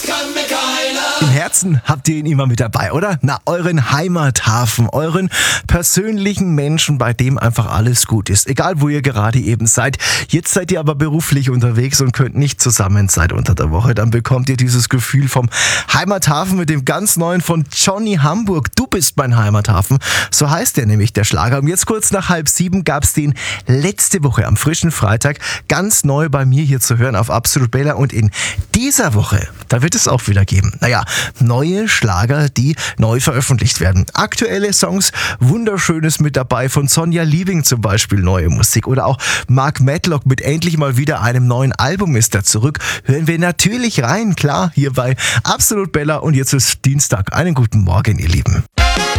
Im Herzen habt ihr ihn immer mit dabei, oder? Na, euren Heimathafen, euren persönlichen Menschen, bei dem einfach alles gut ist. Egal, wo ihr gerade eben seid. Jetzt seid ihr aber beruflich unterwegs und könnt nicht zusammen sein unter der Woche. Dann bekommt ihr dieses Gefühl vom Heimathafen mit dem ganz neuen von Johnny Hamburg. Du bist mein Heimathafen. So heißt der nämlich, der Schlager. Und jetzt kurz nach 6:30 gab's den letzte Woche am frischen Freitag ganz neu bei mir hier zu hören auf Absolut Bella. Und in dieser Woche, da wird es auch wieder geben. Naja, neue Schlager, die neu veröffentlicht werden. Aktuelle Songs, Wunderschönes mit dabei, von Sonja Liebing zum Beispiel neue Musik. Oder auch Mark Medlock mit endlich mal wieder einem neuen Album ist da zurück. Hören wir natürlich rein, klar, hier bei Absolut Bella. Und jetzt ist Dienstag. Einen guten Morgen, ihr Lieben.